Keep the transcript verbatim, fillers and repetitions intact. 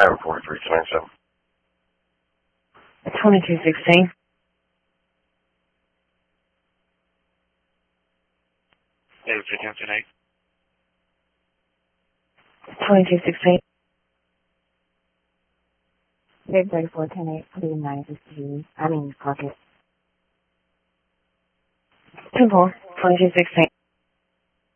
Iron forty-three two ninety-seven. twenty-two sixteen. David fifteen ten eight. twenty-two sixteen. David thirty-four ten eight. Put it in nine fifteen. I mean, pocket. ten four. twenty-two sixteen.